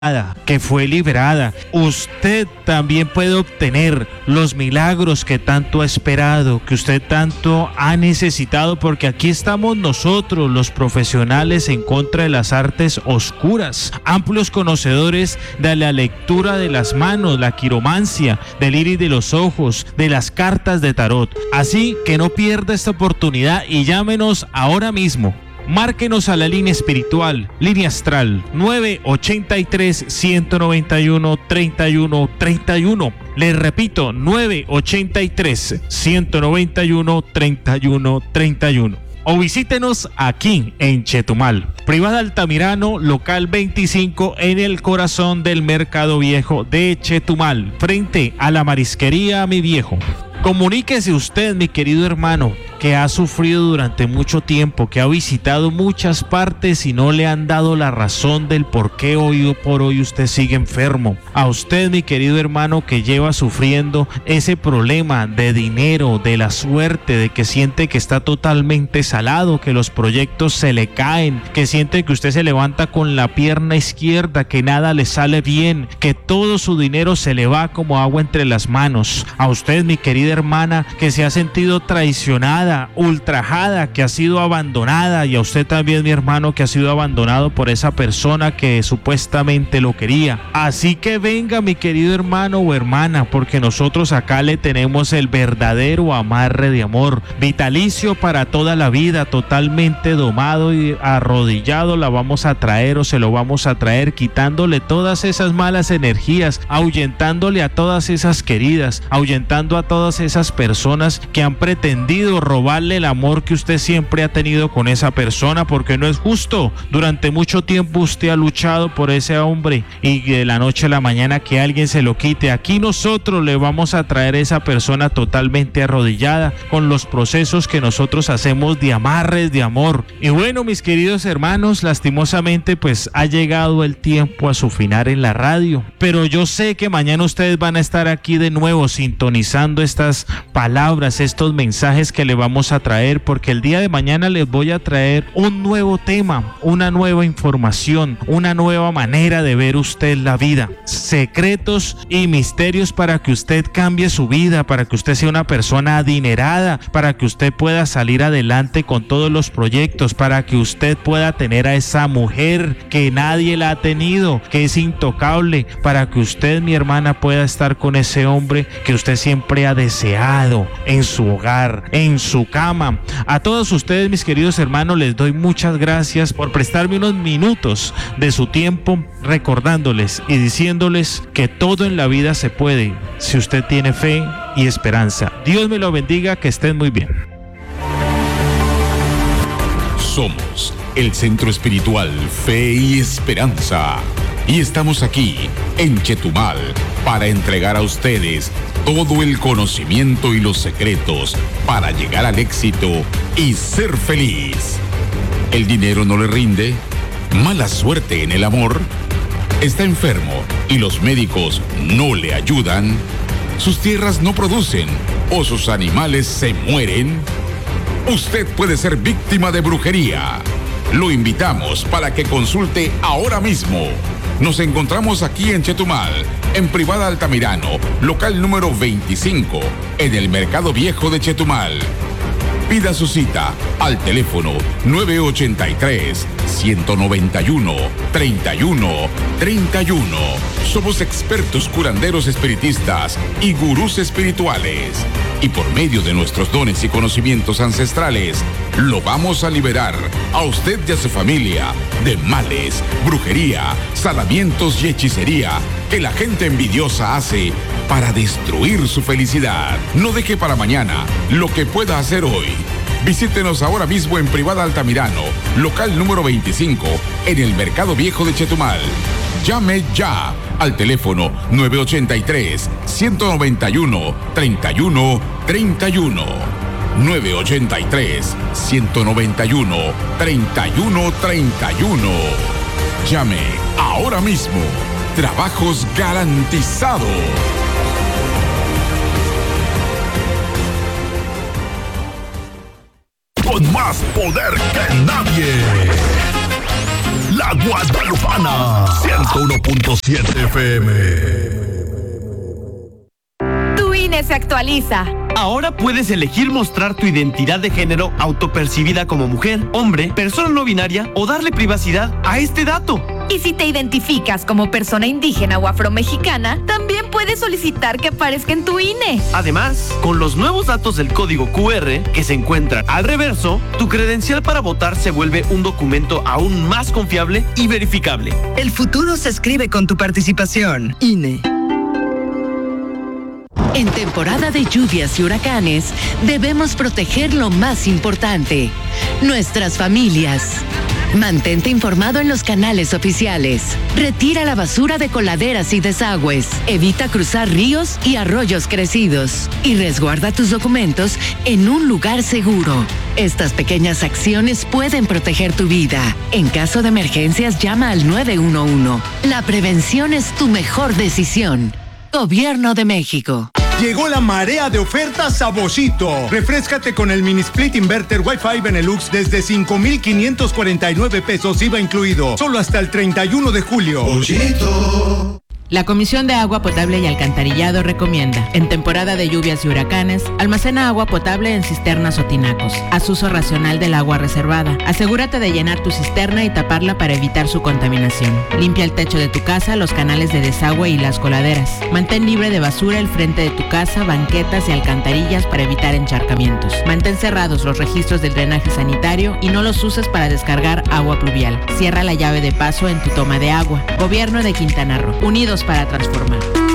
que fue liberada. Usted también puede obtener los milagros que tanto ha esperado, que usted tanto ha necesitado, porque aquí estamos nosotros, los profesionales en contra de las artes oscuras, amplios conocedores de la lectura de las manos, la quiromancia, del iris de los ojos, de las cartas de tarot. Así que no pierda esta oportunidad y llámenos ahora mismo. Márquenos a la línea espiritual, línea astral, 983-191-3131. Les repito, 983-191-3131. O visítenos aquí en Chetumal, Privada Altamirano, local 25, en el corazón del Mercado Viejo de Chetumal, frente a la marisquería Mi Viejo. Comuníquese usted, mi querido hermano, que ha sufrido durante mucho tiempo, que ha visitado muchas partes y no le han dado la razón del por qué hoy por hoy usted sigue enfermo. A usted, mi querido hermano, que lleva sufriendo ese problema de dinero, de la suerte, de que siente que está totalmente salado, que los proyectos se le caen, que siente que usted se levanta con la pierna izquierda, que nada le sale bien, que todo su dinero se le va como agua entre las manos. A usted, mi querida hermana, que se ha sentido traicionada, ultrajada, que ha sido abandonada, y a usted también, mi hermano, que ha sido abandonado por esa persona que supuestamente lo quería. Así que venga, mi querido hermano o hermana, porque nosotros acá le tenemos el verdadero amarre de amor, vitalicio para toda la vida, totalmente domado y arrodillado, la vamos a traer o se lo vamos a traer, quitándole todas esas malas energías, ahuyentándole a todas esas queridas, ahuyentando a todas esas personas que han pretendido robarle el amor que usted siempre ha tenido con esa persona, porque no es justo. Durante mucho tiempo usted ha luchado por ese hombre y de la noche a la mañana que alguien se lo quite. Aquí nosotros le vamos a traer a esa persona totalmente arrodillada con los procesos que nosotros hacemos de amarres de amor. Y bueno, mis queridos hermanos, lastimosamente pues ha llegado el tiempo a su final en la radio, pero yo sé que mañana ustedes van a estar aquí de nuevo sintonizando estas palabras, estos mensajes que le vamos a traer, porque el día de mañana les voy a traer un nuevo tema, una nueva información, una nueva manera de ver usted la vida, secretos y misterios para que usted cambie su vida, para que usted sea una persona adinerada, para que usted pueda salir adelante con todos los proyectos, para que usted pueda tener a esa mujer que nadie la ha tenido, que es intocable, para que usted, mi hermana, pueda estar con ese hombre que usted siempre ha deseado en su hogar, en su cama. A todos ustedes, mis queridos hermanos, les doy muchas gracias por prestarme unos minutos de su tiempo, recordándoles y diciéndoles que todo en la vida se puede si usted tiene fe y esperanza. Dios me lo bendiga, que estén muy bien. Somos el Centro Espiritual Fe y Esperanza, y estamos aquí en Chetumal para entregar a ustedes todo el conocimiento y los secretos para llegar al éxito y ser feliz. ¿El dinero no le rinde? ¿Mala suerte en el amor? ¿Está enfermo y los médicos no le ayudan? ¿Sus tierras no producen o sus animales se mueren? Usted puede ser víctima de brujería. Lo invitamos para que consulte ahora mismo. Nos encontramos aquí en Chetumal, en Privada Altamirano, local número 25, en el Mercado Viejo de Chetumal. Pida su cita al teléfono 983-191-3131. Somos expertos curanderos espiritistas y gurús espirituales. Y por medio de nuestros dones y conocimientos ancestrales, lo vamos a liberar a usted y a su familia de males, brujería, salamientos y hechicería que la gente envidiosa hace para destruir su felicidad. No deje para mañana lo que pueda hacer hoy. Visítenos ahora mismo en Privada Altamirano, local número 25, en el Mercado Viejo de Chetumal. Llame ya al teléfono 983-191-3131. 983-191-3131. Llame ahora mismo. Trabajos garantizados. Con más poder que nadie. La Guadalupana, 101.7 FM. Tu INE se actualiza. Ahora puedes elegir mostrar tu identidad de género autopercibida como mujer, hombre, persona no binaria o darle privacidad a este dato. Y si te identificas como persona indígena o afromexicana, también puedes solicitar que aparezca en tu INE. Además, con los nuevos datos del código QR que se encuentran al reverso, tu credencial para votar se vuelve un documento aún más confiable y verificable. El futuro se escribe con tu participación. INE. En temporada de lluvias y huracanes, debemos proteger lo más importante, nuestras familias. Mantente informado en los canales oficiales. Retira la basura de coladeras y desagües. Evita cruzar ríos y arroyos crecidos. Y resguarda tus documentos en un lugar seguro. Estas pequeñas acciones pueden proteger tu vida. En caso de emergencias, llama al 911. La prevención es tu mejor decisión. Gobierno de México. Llegó la marea de ofertas a Boschito. Refréscate con el mini split inverter Wi-Fi Benelux desde 5,549 pesos IVA incluido. Solo hasta el 31 de julio. Boschito. La Comisión de Agua Potable y Alcantarillado recomienda, en temporada de lluvias y huracanes, almacena agua potable en cisternas o tinacos. Haz uso racional del agua reservada. Asegúrate de llenar tu cisterna y taparla para evitar su contaminación. Limpia el techo de tu casa, los canales de desagüe y las coladeras. Mantén libre de basura el frente de tu casa, banquetas y alcantarillas para evitar encharcamientos. Mantén cerrados los registros del drenaje sanitario y no los uses para descargar agua pluvial. Cierra la llave de paso en tu toma de agua. Gobierno de Quintana Roo. Unidos para transformar.